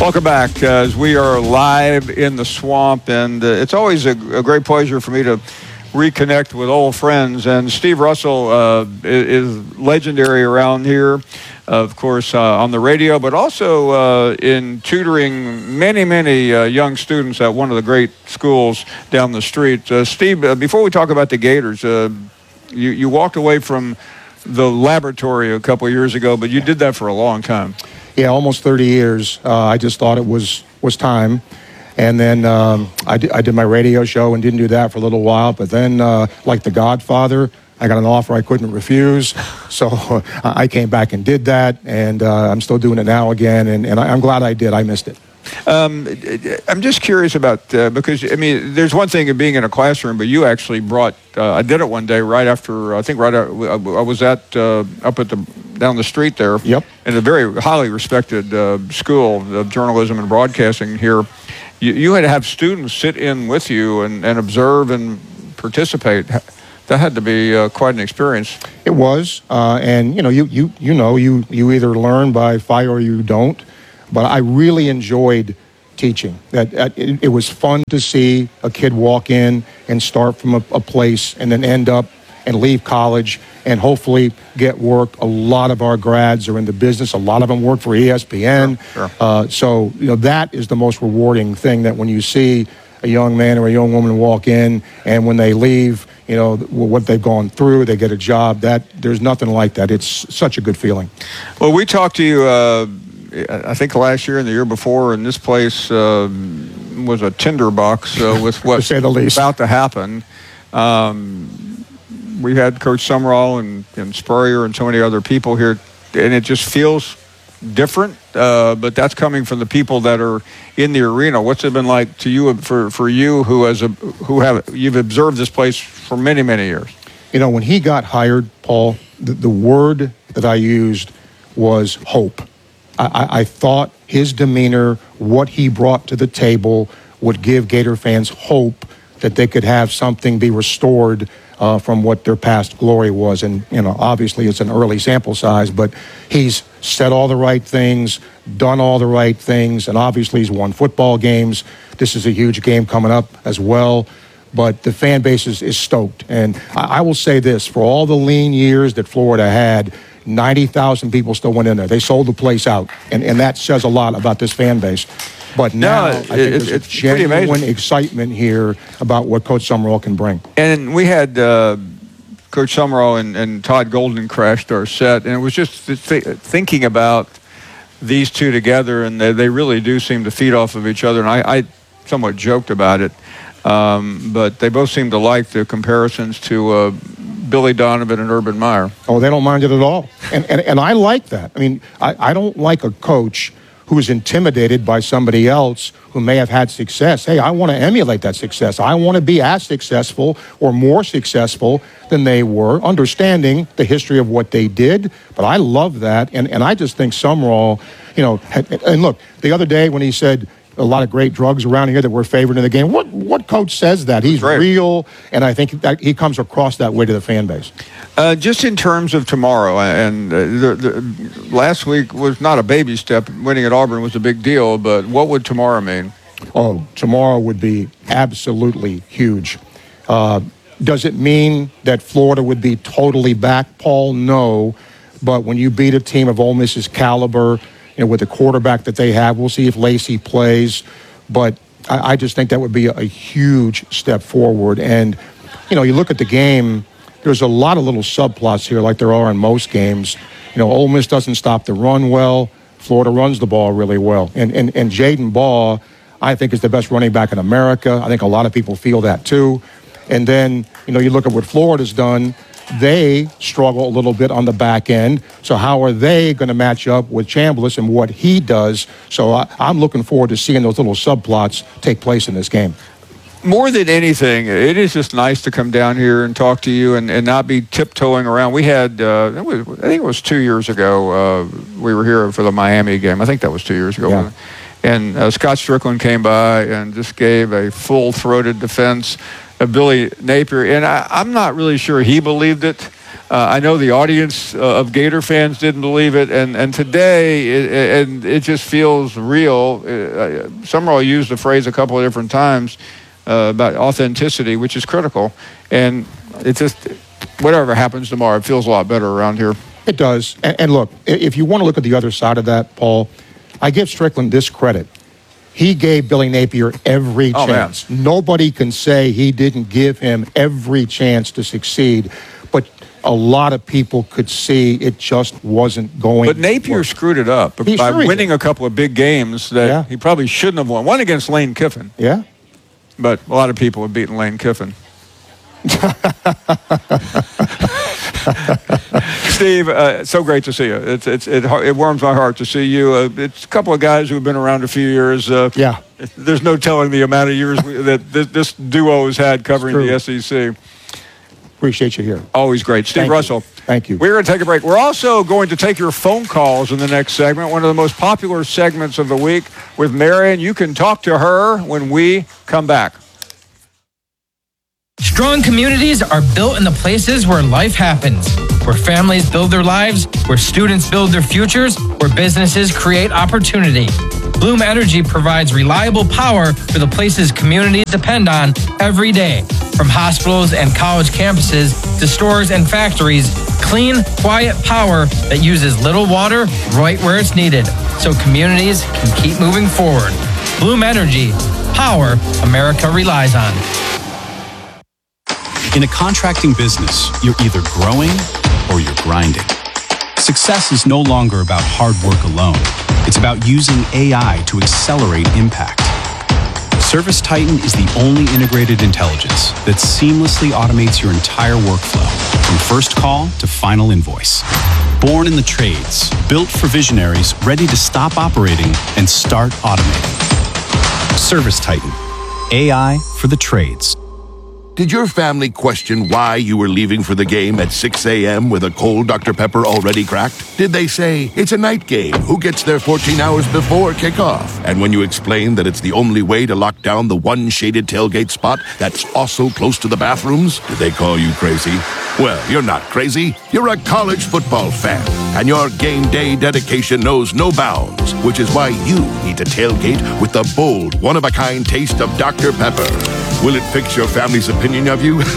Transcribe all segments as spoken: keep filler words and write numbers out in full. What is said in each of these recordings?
Welcome back uh, as we are live in the swamp, and uh, it's always a, a great pleasure for me to reconnect with old friends. And Steve Russell uh, is, is legendary around here, of course, uh, on the radio, but also uh, in tutoring many, many uh, young students at one of the great schools down the street. Uh, Steve, uh, before we talk about the Gators, uh, you, you walked away from the laboratory a couple of years ago, but you did that for a long time. Yeah, almost thirty years. Uh, I just thought it was was time. And then um, I, did, I did my radio show and didn't do that for a little while. But then, uh, like The Godfather, I got an offer I couldn't refuse. So uh, I came back and did that. And uh, I'm still doing it now again. And, and I, I'm glad I did. I missed it. Um, I'm just curious about, uh, because, I mean, there's one thing of being in a classroom, but you actually brought, uh, I did it one day right after, I think right after, I was at, uh, up at the, down the street there. Yep. In a very highly respected uh, school of journalism and broadcasting here. You, you had to have students sit in with you and, and observe and participate. That had to be uh, quite an experience. It was. Uh, and, you know, you, you, you know, you, you either learn by fire or you don't. But I really enjoyed teaching. That, that it, it was fun to see a kid walk in and start from a, a place and then end up and leave college and hopefully get work. A lot of our grads are in the business. A lot of them work for E S P N. Sure, sure. Uh, so, you know, that is the most rewarding thing, that when you see a young man or a young woman walk in and when they leave, you know, what they've gone through, they get a job. That there's nothing like that. It's such a good feeling. Well, we talked to you, uh, I think last year and the year before, and this place uh, was a tinderbox uh, with what's say the least. about to happen. Um, we had Coach Sumrall and, and Spurrier and so many other people here, and it just feels different, uh, but that's coming from the people that are in the arena. What's it been like to you, for, for you who has a, who have you've observed this place for many, many years? You know, when he got hired, Paul, the, the word that I used was hope. I, I thought his demeanor, what he brought to the table, would give Gator fans hope that they could have something be restored uh, from what their past glory was. And, you know, obviously it's an early sample size, but he's said all the right things, done all the right things, and obviously he's won football games. This is a huge game coming up as well. But the fan base is, is stoked. And I, I will say this, for all the lean years that Florida had, ninety thousand people still went in there. They sold the place out, and, and that says a lot about this fan base. But now, no, I think it, there's it's a genuine amazing. excitement here about what Coach Sumrall can bring. And we had uh, Coach Sumrall and, and Todd Golden crashed our set, and it was just th- thinking about these two together, and they, they really do seem to feed off of each other. And I, I somewhat joked about it, um, but they both seem to like the comparisons to uh, Billy Donovan and Urban Meyer. Oh, they don't mind it at all. And and, and I like that. I mean, I, I don't like a coach who is intimidated by somebody else who may have had success. Hey, I want to emulate that success. I want to be as successful or more successful than they were, understanding the history of what they did. But I love that. And, and I just think Sumrall, you know, had, and look, the other day when he said, a lot of great drugs around here that we're favored in the game. What what coach says that? He's right. real, and I think that he comes across that way to the fan base. Uh, just in terms of tomorrow, and uh, the, the, last week was not a baby step. Winning at Auburn was a big deal, but what would tomorrow mean? Oh, tomorrow would be absolutely huge. Uh, does it mean that Florida would be totally back, Paul? No, but when you beat a team of Ole Miss's caliber, you know, with the quarterback that they have, we'll see if Lacey plays. But I, I just think that would be a, a huge step forward. And, you know, you look at the game, there's a lot of little subplots here like there are in most games. You know, Ole Miss doesn't stop the run well. Florida runs the ball really well. And, and, and Jaden Baugh, I think, is the best running back in America. I think a lot of people feel that too. And then, you know, you look at what Florida's done. They struggle a little bit on the back end. So how are they going to match up with Chambliss and what he does? So I, I'm looking forward to seeing those little subplots take place in this game. More than anything, it is just nice to come down here and talk to you and, and not be tiptoeing around. We had, uh, it was, I think it was two years ago, uh, we were here for the Miami game. I think that was two years ago. Yeah. And uh, Scott Strickland came by and just gave a full-throated defense of Billy Napier. And I, I'm not really sure he believed it. Uh, I know the audience uh, of Gator fans didn't believe it, and, and today, it, and it just feels real. Uh, Summerall used the phrase a couple of different times uh, about authenticity, which is critical. And it just, whatever happens tomorrow, it feels a lot better around here. It does. And, and look, if you want to look at the other side of that, Paul, I give Strickland this credit. He gave Billy Napier every Oh, chance. man. Nobody can say he didn't give him every chance to succeed. But a lot of people could see it just wasn't going. But Napier work. screwed it up He by sure he winning did. a couple of big games that Yeah. he probably shouldn't have won. One against Lane Kiffin, Yeah. but a lot of people have beaten Lane Kiffin. Steve, uh, so great to see you. It's, it's, it, it warms my heart to see you. Uh, it's a couple of guys who've been around a few years. Uh, Yeah. There's no telling the amount of years we, that this, this duo has had covering true. the S E C. Appreciate you here. Always great. Steve Thank you. Russell. Thank you. We're going to take a break. We're also going to take your phone calls in the next segment, one of the most popular segments of the week with Marion. You can talk to her when we come back. Strong communities are built in the places where life happens, where families build their lives, where students build their futures, where businesses create opportunity. Bloom Energy provides reliable power for the places communities depend on every day. From hospitals and college campuses to stores and factories, clean, quiet power that uses little water right where it's needed, so communities can keep moving forward. Bloom Energy, power America relies on. In a contracting business, you're either growing or you're grinding. Success is no longer about hard work alone. It's about using A I to accelerate impact. ServiceTitan is the only integrated intelligence that seamlessly automates your entire workflow, from first call to final invoice. Born in the trades, built for visionaries ready to stop operating and start automating. ServiceTitan, A I for the trades. Did your family question why you were leaving for the game at six a.m. with a cold Doctor Pepper already cracked? Did they say, it's a night game, who gets there fourteen hours before kickoff? And when you explained that it's the only way to lock down the one shaded tailgate spot that's also close to the bathrooms, did they call you crazy? Well, you're not crazy. You're a college football fan. And your game day dedication knows no bounds, which is why you need to tailgate with the bold, one-of-a-kind taste of Doctor Pepper. Will it fix your family's opinion of you?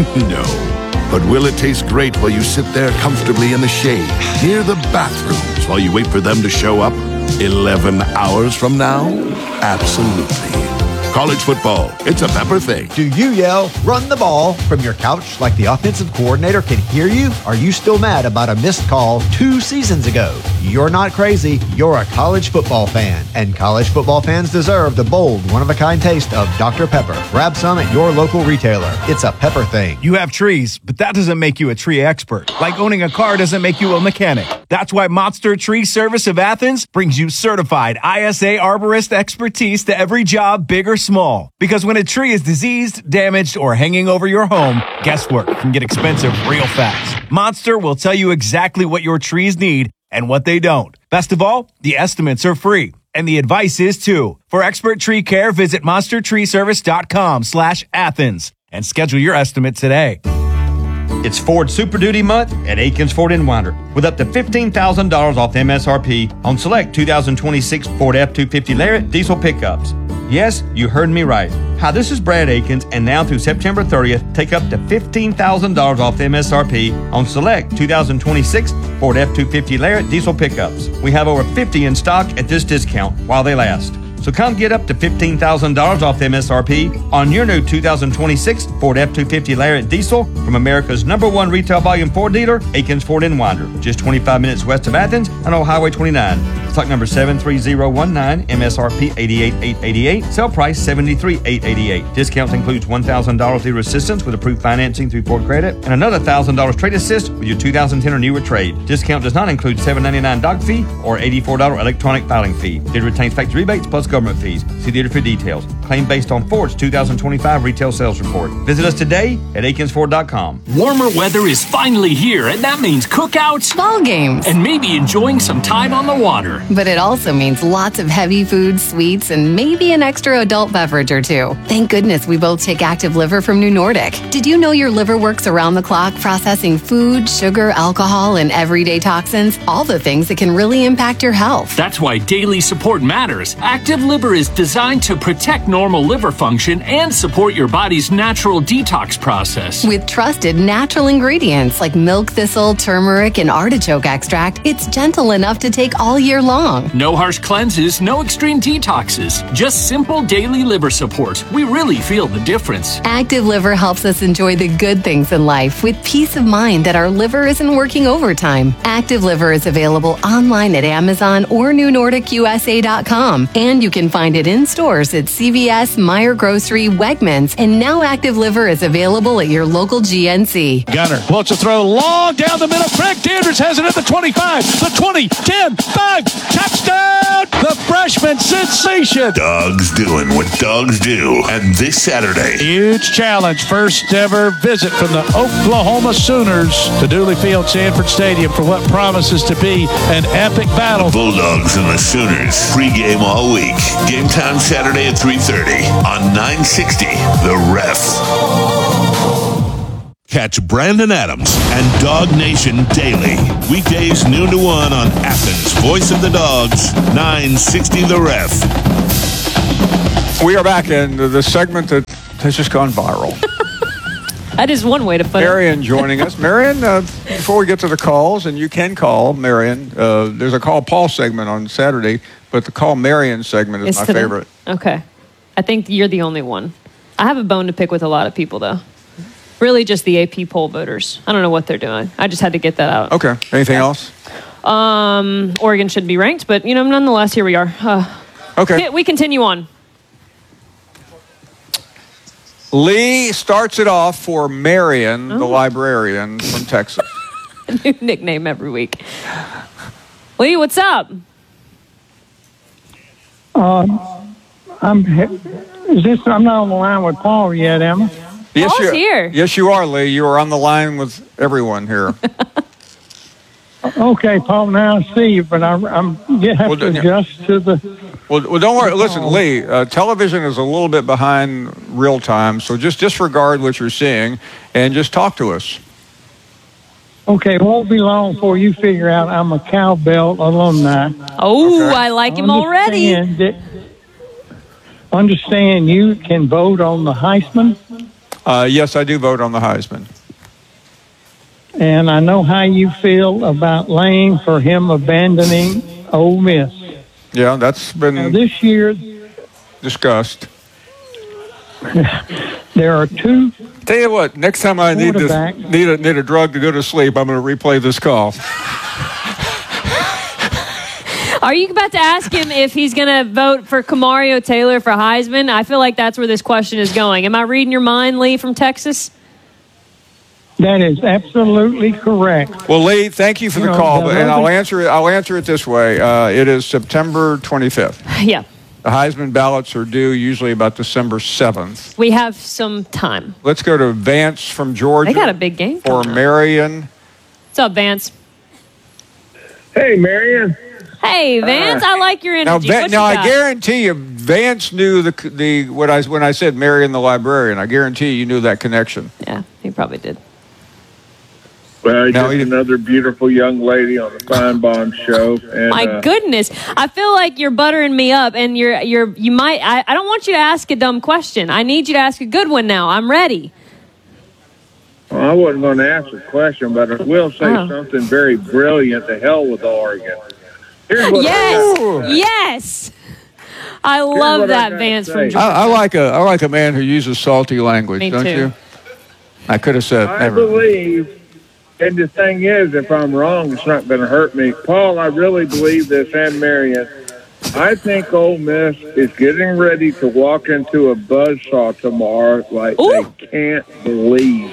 No. But will it taste great while you sit there comfortably in the shade, near the bathrooms, while you wait for them to show up eleven hours from now? Absolutely. College football, it's a Pepper thing. Do you yell, run the ball, from your couch like the offensive coordinator can hear you? Are you still mad about a missed call two seasons ago? You're not crazy. You're a college football fan. And college football fans deserve the bold, one-of-a-kind taste of Doctor Pepper. Grab some at your local retailer. It's a Pepper thing. You have trees, but that doesn't make you a tree expert. Like owning a car doesn't make you a mechanic. That's why Monster Tree Service of Athens brings you certified I S A arborist expertise to every job, big or small. Because when a tree is diseased, damaged, or hanging over your home, guesswork can get expensive real fast. Monster will tell you exactly what your trees need and what they don't. Best of all, the estimates are free. And the advice is too. For expert tree care, visit monster tree service dot com slash Athens and schedule your estimate today. It's Ford Super Duty month at Aikens Ford in Winder with up to fifteen thousand dollars off M S R P on select two thousand twenty-six Ford F two fifty Lariat diesel pickups. Yes, you heard me right. Hi, this is Brad Aikens, and now through September thirtieth, take up to fifteen thousand dollars off M S R P on select two thousand twenty-six Ford F two fifty Lariat diesel pickups. We have over fifty in stock at this discount while they last. So come get up to fifteen thousand dollars off M S R P on your new two thousand twenty-six Ford F two fifty Lariat diesel from America's number one retail volume Ford dealer, Aikens Ford in Winder, just twenty-five minutes west of Athens on Old Highway twenty-nine. Stock number seven three zero one nine, M S R P eighty-eight thousand eight hundred eighty-eight, sell price seventy-three thousand eight hundred eighty-eight. Discounts includes one thousand dollars dealer assistance with approved financing through Ford Credit and another one thousand dollars trade assist with your two thousand ten or newer trade. Discount does not include seven ninety-nine doc fee or eighty-four dollars electronic filing fee. Dealer retains factory rebates plus government fees. See dealer for details. Claim based on Ford's two thousand twenty-five retail sales report. Visit us today at Aikens Ford dot com. Warmer weather is finally here, and that means cookouts, ball games, and maybe enjoying some time on the water. liver. But it also means lots of heavy foods, sweets, and maybe an extra adult beverage or two. Thank goodness we both take Active Liver from New Nordic. Did you know your liver works around the clock processing food, sugar, alcohol, and everyday toxins? All the things that can really impact your health. That's why daily support matters. Active Liver is designed to protect normal liver function and support your body's natural detox process. With trusted natural ingredients like milk thistle, turmeric, and artichoke extract, it's gentle enough to take all year long. No harsh cleanses, no extreme detoxes, just simple daily liver support. We really feel the difference. Active Liver helps us enjoy the good things in life with peace of mind that our liver isn't working overtime. Active Liver is available online at Amazon or new nordic u s a dot com, and you can find it in stores at C V S, Meijer Grocery, Wegmans, and now Active Liver is available at your local G N C. Gunner wants to throw long down the middle. Frank Dandridge has it at the twenty-five, the twenty, ten, five, touchdown! The freshman sensation. Dogs doing what dogs do. And this Saturday, Huge challenge. First ever visit from the Oklahoma Sooners to Dooley Field, Sanford Stadium for what promises to be an epic battle. Bulldogs and the Sooners. Pre-game all week. Game time Saturday at three thirty on nine sixty The Ref. Catch Brandon Adams and Dog Nation daily. Weekdays noon to one on Athens' Voice of the Dogs, nine sixty The Ref. We are back in the segment that has just gone viral. That is one way to put Marion it. joining us. Marion, uh, before we get to the calls, and you can call Marion, uh, there's a Call Paul segment on Saturday, but the Call Marion segment is It's my today? favorite. Okay. I think you're the only one. I have a bone to pick with a lot of people, though. Really just the A P poll voters. I don't know what they're doing. I just had to get that out. Okay. Anything else? Um, Oregon should be ranked, but, you know, nonetheless, here we are. Uh, Okay. We continue on. Lee starts it off for Marion, Oh. the librarian from Texas. A new nickname every week. Lee, what's up? Um, I'm. Is this? I'm not on the line with Paul yet, am I? Yes, Paul's you, here. Yes, you are, Lee. You are on the line with everyone here. Okay, Paul. Now I see you, but I'm. I'm you have Well, to then- adjust to the. Well, well, don't worry. Listen, Lee, uh, television is a little bit behind real time, so just disregard what you're seeing and just talk to us. Okay, it won't be long before you figure out I'm a cowbell alumni. Oh, okay. I like him already. That, understand you can vote on the Heisman, Uh, yes, I do vote on the Heisman. and I know how you feel about Lane for him abandoning Ole Miss. Yeah, that's been Now, this year, discussed. there are two. Tell you what, next time I need this, Quarterback. need a need a drug to go to sleep, I'm going to replay this call. Are you about to ask him if he's going to vote for Kamario Taylor for Heisman? I feel like that's where this question is going. Am I reading your mind, Lee, from Texas? That is absolutely correct. Well, Lee, thank you for You the know, call, the but, and I'll other- answer it. I'll answer it this way. Uh, it is September twenty-fifth. Yeah. The Heisman ballots are due usually about December seventh. We have some time. Let's go to Vance from Georgia. They got a big game for coming up. Marion. What's up, Vance? Hey, Marion. Hey, Vance, I like your Now, energy. Va- What now you I got? guarantee you, Vance knew the the what I when I said Marion the librarian. I guarantee you knew that connection. Yeah, he probably did. Well, No, just he- another beautiful young lady on the Fine Bond show. And, My uh, goodness, I feel like you're buttering me up, and you're you're you might. I, I don't want you to ask a dumb question. I need you to ask a good one now. I'm ready. well, I wasn't going to ask a question, but I will say Oh. something very brilliant. To hell with Oregon. Here's what I Yes, gotta say. yes. I love what I that, gotta Vance say. from Georgia. I, I like a I like a man who uses salty language, Me don't too. you? I could have said I never. believe, and the thing is, if I'm wrong, it's not going to hurt me. Paul, I really believe this, and Marion. I think Ole Miss is getting ready to walk into a buzzsaw tomorrow like Ooh. they can't believe.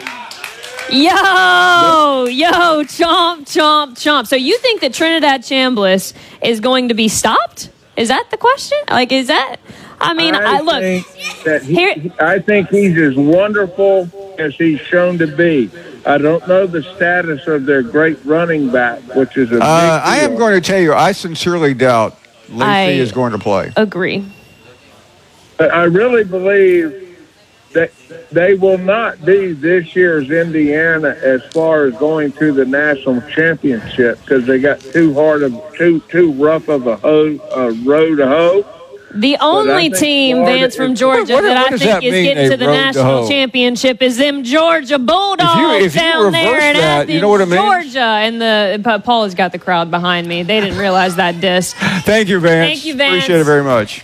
Yo, yo, chomp, chomp, chomp. So you think that Trinidad Chambliss is going to be stopped? Is that the question? Like, is that? I mean, I, look. think that he, here- I think he's as wonderful as he's shown to be. I don't know the status of their great running back, which is a big Uh, I am deal. going to tell you, I sincerely doubt Lacey I- is going to play. Agree. But I really believe that they will not be this year's Indiana as far as going to the national championship because they got too hard of too too rough of a hoe, a road to hoe. The I only think team, Florida Vance, from is- Georgia What- what- that what I does think that is mean, getting a to the road to national hoe? championship is them Georgia Bulldogs if you down there reverse in that, Athens, you know what it means? Georgia. And the Pa- Paul has got the crowd behind me. They didn't realize that diss. Thank you, Vance. Thank you, Vance. Appreciate it very much.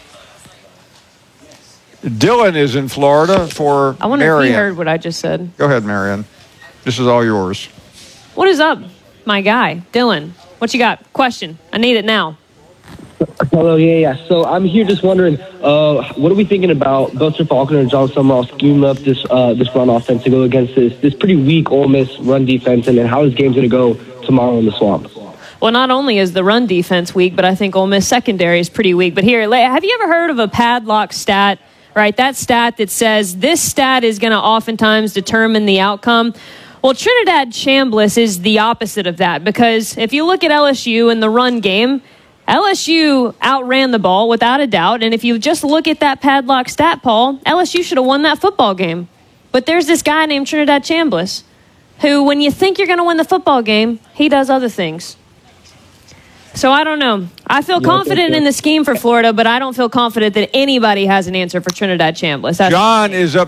Dylan is in Florida for I wonder if he Marion. heard what I just said. Go ahead, Marion. This is all yours. What is up, my guy, Dylan? What you got? Question. I need it now. Hello, yeah, yeah. So I'm here just wondering, uh, what are we thinking about Buster Faulkner and John Summerall scheming up this uh, this run offense to go against this this pretty weak Ole Miss run defense, and then how is game's going to go tomorrow in the Swamp? Well, not only is the run defense weak, but I think Ole Miss secondary is pretty weak. But here, have you ever heard of a padlock stat? Right, that stat that says this stat is going to oftentimes determine the outcome. Well, Trinidad Chambliss is the opposite of that because if you look at L S U in the run game, L S U outran the ball without a doubt. And if you just look at that padlock stat, Paul, L S U should have won that football game. But there's this guy named Trinidad Chambliss who, when you think you're going to win the football game, he does other things. So I don't know. I feel Yeah, confident thank you. in the scheme for Florida, but I don't feel confident that anybody has an answer for Trinidad Chambliss. That's John is up